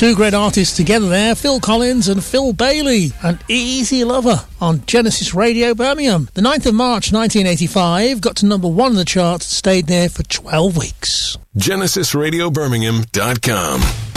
Two great artists together there, Phil Collins and Phil Bailey, and Easy Lover on Genesis Radio Birmingham. The 9th of March 1985 got to number 1 in the charts, stayed there for 12 weeks. GenesisRadioBirmingham.com